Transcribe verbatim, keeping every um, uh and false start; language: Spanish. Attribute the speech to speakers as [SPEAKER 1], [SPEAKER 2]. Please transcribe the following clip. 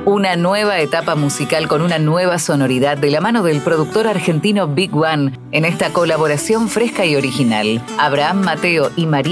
[SPEAKER 1] Una nueva etapa musical con una nueva sonoridad de la mano del productor argentino Big One en esta colaboración fresca y original. Abraham Mateo y María